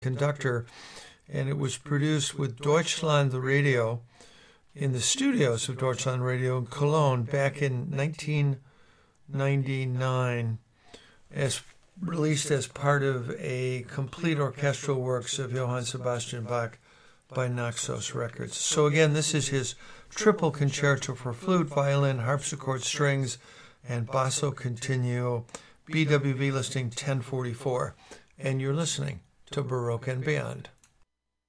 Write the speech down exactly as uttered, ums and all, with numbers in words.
conductor, and it was produced with Deutschland Radio in the studios of Deutschland Radio in Cologne back in nineteen ninety-nine, as released as part of a complete orchestral works of Johann Sebastian Bach by Naxos Records. So again, this is his triple concerto for flute, violin, harpsichord, strings, and basso continuo, B W V listing ten forty-four. And you're listening to Baroque and Beyond.